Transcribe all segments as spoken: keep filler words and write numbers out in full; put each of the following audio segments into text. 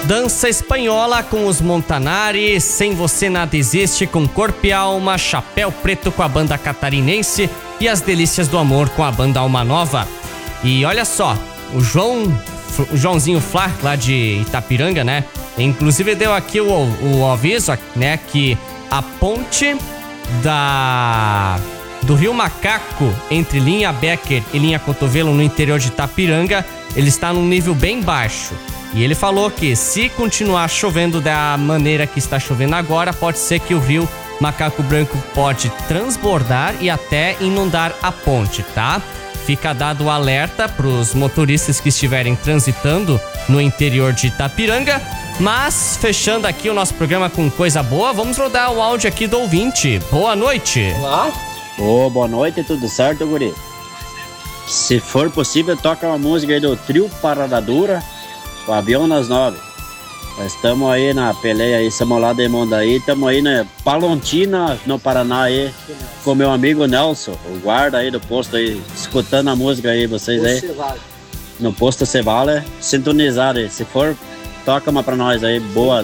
Dança espanhola com os Montanari, Sem Você Nada Existe com Corpo e Alma, Chapéu Preto com a banda catarinense e As Delícias do Amor com a banda Alma Nova. E olha só, o João, o Joãozinho Flá, lá de Itapiranga, né? Inclusive deu aqui o, o aviso, né, que a ponte da... do Rio Macaco, entre linha Becker e linha Cotovelo, no interior de Itapiranga, ele está num nível bem baixo. E ele falou que se continuar chovendo da maneira que está chovendo agora, pode ser que o Rio Macaco Branco pode transbordar e até inundar a ponte, tá? Fica dado o alerta para os motoristas que estiverem transitando no interior de Itapiranga. Mas, fechando aqui o nosso programa com coisa boa, vamos rodar o áudio aqui do ouvinte. Boa noite. Olá. Ô, boa noite, tudo certo, guri? Se for possível, toca uma música aí do Trio Parada Dura, o Avião nas Nove. Nós estamos aí na peleia aí, estamos lá de Mondaí, estamos aí na Palontina, no Paraná aí, com meu amigo Nelson, o guarda aí do posto aí, escutando a música aí, vocês aí. No posto Cevale, sintonizado aí. Se for, toca uma pra nós aí, boa.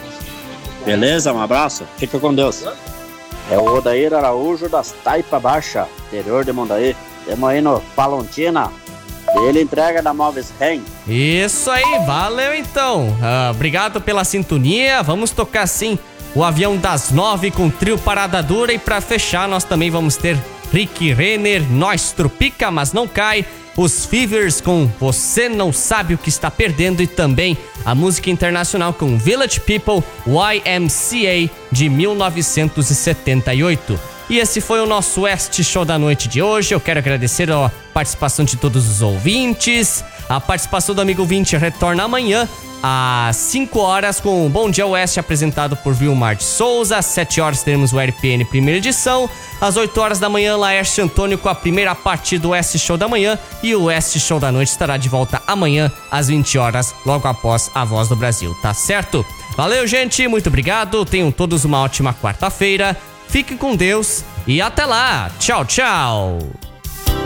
Beleza? Um abraço, fica com Deus. É o Odair Araújo das Taipa Baixa, interior de Mondaí. Estamos aí no Palontina. Ele entrega da Móveis Ren. Isso aí, valeu então. Uh, obrigado pela sintonia. Vamos tocar sim o Avião das Nove com Trio Parada Dura. E pra fechar, nós também vamos ter Rick Renner, Nós Trupica, Mas Não Cai. Os Fevers com Você Não Sabe O Que Está Perdendo. E também a música internacional com Village People, Y M C A de mil novecentos e setenta e oito. E esse foi o nosso West Show da noite de hoje. Eu quero agradecer a participação de todos os ouvintes. A participação do amigo ouvinte retorna amanhã às cinco horas com o Bom Dia Oeste, apresentado por Vilmar de Souza. Às sete horas teremos o R P N primeira edição. Às oito horas da manhã, Laércio Antônio com a primeira parte do West Show da manhã. E o West Show da noite estará de volta amanhã às vinte horas, logo após a Voz do Brasil, tá certo? Valeu, gente, muito obrigado. Tenham todos uma ótima quarta-feira. Fique com Deus e até lá. Tchau, tchau.